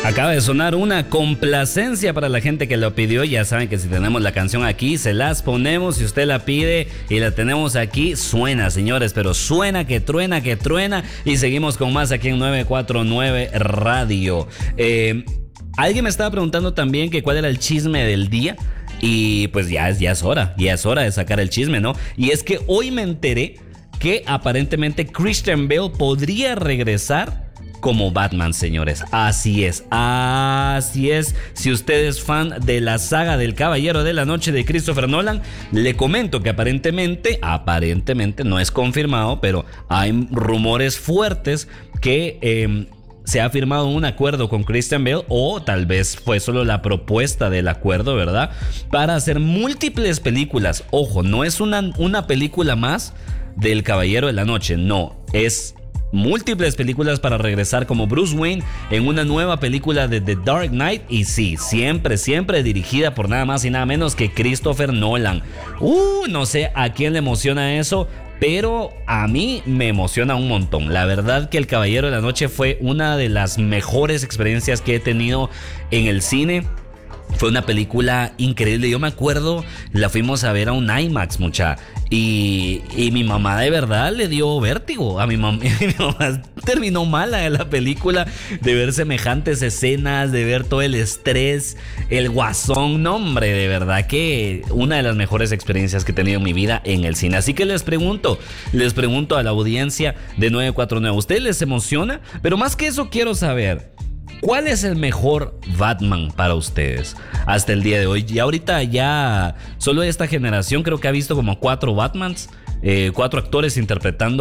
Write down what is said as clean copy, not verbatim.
Acaba de sonar una complacencia para la gente que lo pidió. Ya saben que si tenemos la canción aquí, se las ponemos. Si usted la pide y la tenemos aquí, suena, señores, pero suena que truena, que truena. Y seguimos con más aquí en 949 Radio. Alguien me estaba preguntando también que cuál era el chisme del día. Y pues ya es hora de sacar el chisme, ¿no? Y es que hoy me enteré que aparentemente Christian Bale podría regresar como Batman, señores. Así es. Si usted es fan de la saga del Caballero de la Noche de Christopher Nolan, le comento que aparentemente no es confirmado, pero hay rumores fuertes que se ha firmado un acuerdo con Christian Bale, o tal vez fue solo la propuesta del acuerdo, ¿verdad? Para hacer múltiples películas. Ojo, no es una película más del Caballero de la Noche, no, es múltiples películas para regresar como Bruce Wayne en una nueva película de The Dark Knight. Y sí, siempre dirigida por nada más y nada menos que Christopher Nolan. No sé a quién le emociona eso, pero a mí me emociona un montón. La verdad que El Caballero de la Noche fue una de las mejores experiencias que he tenido en el cine. Fue una película increíble. Yo me acuerdo, la fuimos a ver a un IMAX, mucha. Y mi mamá de verdad le dio vértigo. Mi mamá terminó mala de la película, de ver semejantes escenas, de ver todo el estrés, el guasón. No, hombre, de verdad que una de las mejores experiencias que he tenido en mi vida en el cine. Así que les pregunto a la audiencia de 949, ¿ustedes les emociona? Pero más que eso quiero saber, ¿cuál es el mejor Batman para ustedes hasta el día de hoy? Y ahorita ya solo esta generación creo que ha visto como 4 Batmans, 4 actores interpretando